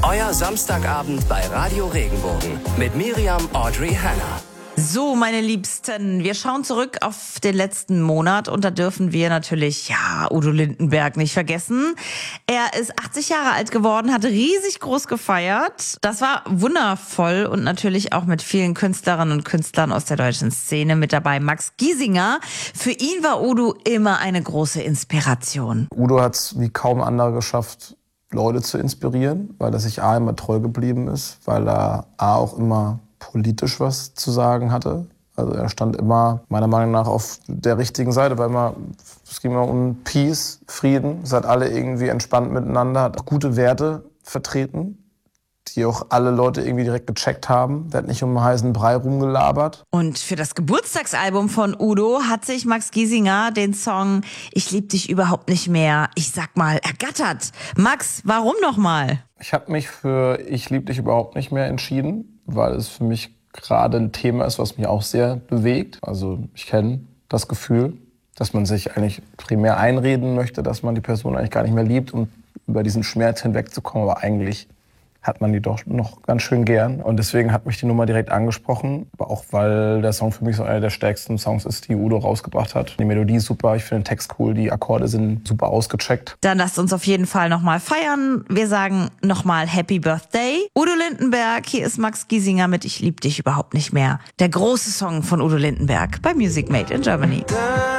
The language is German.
Euer Samstagabend bei Radio Regenbogen mit Miriam Audrey Hanna. So, meine Liebsten, wir schauen zurück auf den letzten Monat und da dürfen wir natürlich, Udo Lindenberg nicht vergessen. Er ist 80 Jahre alt geworden, hat riesig groß gefeiert. Das war wundervoll und natürlich auch mit vielen Künstlerinnen und Künstlern aus der deutschen Szene mit dabei. Max Giesinger, für ihn war Udo immer eine große Inspiration. Udo hat es wie kaum andere geschafft, Leute zu inspirieren, weil er sich immer treu geblieben ist, weil er auch immer politisch was zu sagen hatte. Also er stand immer, meiner Meinung nach, auf der richtigen Seite, weil es ging immer um Peace, Frieden. Es hat alle irgendwie entspannt miteinander, hat auch gute Werte vertreten, die auch alle Leute irgendwie direkt gecheckt haben. Der hat nicht um einen heißen Brei rumgelabert. Und für das Geburtstagsalbum von Udo hat sich Max Giesinger den Song Ich lieb dich überhaupt nicht mehr, ich sag mal, ergattert. Max, warum nochmal? Ich habe mich für Ich lieb dich überhaupt nicht mehr entschieden, weil es für mich gerade ein Thema ist, was mich auch sehr bewegt. Also ich kenne das Gefühl, dass man sich eigentlich primär einreden möchte, dass man die Person eigentlich gar nicht mehr liebt, um über diesen Schmerz hinwegzukommen. Aber eigentlich hat man die doch noch ganz schön gern. Und deswegen hat mich die Nummer direkt angesprochen. Aber auch, weil der Song für mich so einer der stärksten Songs ist, die Udo rausgebracht hat. Die Melodie ist super, ich finde den Text cool, die Akkorde sind super ausgecheckt. Dann lasst uns auf jeden Fall nochmal feiern. Wir sagen nochmal Happy Birthday. Udo Lindenberg, hier ist Max Giesinger mit Ich lieb dich überhaupt nicht mehr. Der große Song von Udo Lindenberg bei Music Made in Germany.